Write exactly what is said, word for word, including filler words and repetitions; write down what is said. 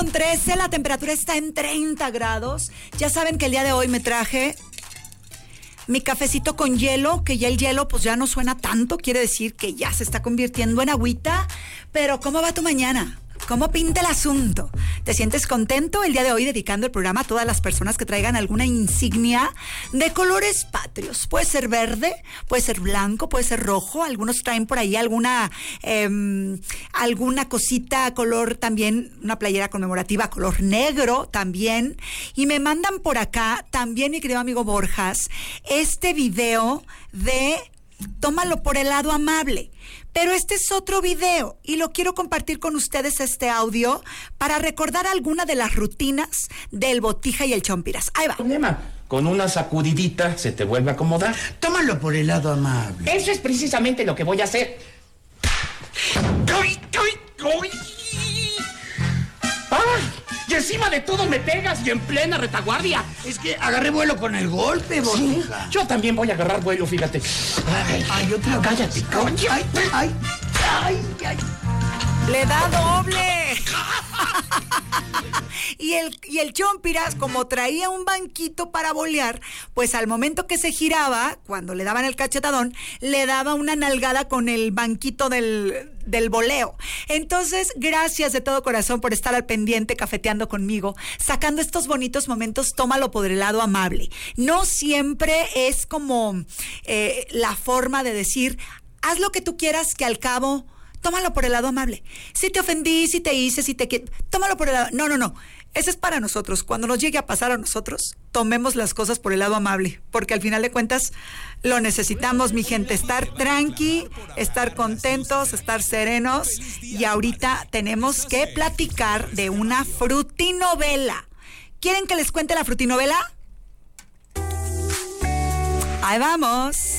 con trece, la temperatura está en treinta grados. Ya saben que el día de hoy me traje mi cafecito con hielo, que ya el hielo pues ya no suena tanto, quiere decir que ya se está convirtiendo en agüita. Pero ¿cómo va tu mañana? ¿Cómo pinta el asunto? ¿Te sientes contento el día de hoy dedicando el programa a todas las personas que traigan alguna insignia de colores patrios? Puede ser verde, puede ser blanco, puede ser rojo. Algunos traen por ahí alguna eh, alguna cosita color también, una playera conmemorativa color negro también. Y me mandan por acá también, mi querido amigo Borjas, este video de Tómalo por el lado amable. Pero este es otro video y lo quiero compartir con ustedes, este audio, para recordar alguna de las rutinas del Botija y el Chompiras. Ahí va. Con una sacudidita se te vuelve a acomodar. Tómalo por el lado amable. Eso es precisamente lo que voy a hacer. ¡Ay, ay, ay! ¡Ah! Y encima de todo me pegas y en plena retaguardia. Es que agarré vuelo con el golpe, Botija. Sí, yo también voy a agarrar vuelo, fíjate. Ay, ay, otra vez. Cállate, cállate. Ay, ay, ay, ay. ¡Le da doble! Y el, y el Chompiras, como traía un banquito para bolear, pues al momento que se giraba, cuando le daban el cachetadón, le daba una nalgada con el banquito del, del boleo. Entonces, gracias de todo corazón por estar al pendiente, cafeteando conmigo, sacando estos bonitos momentos. Tómalo por el lado amable. No siempre es como eh, la forma de decir, haz lo que tú quieras, que al cabo... Tómalo por el lado amable. Si te ofendí, si te hice, si te... Tómalo por el lado... No, no, no. Ese es para nosotros. Cuando nos llegue a pasar a nosotros, tomemos las cosas por el lado amable. Porque al final de cuentas, lo necesitamos, mi gente. Estar tranqui, estar contentos, estar serenos. Y ahorita tenemos que platicar de una frutinovela. ¿Quieren que les cuente la frutinovela? Ahí vamos.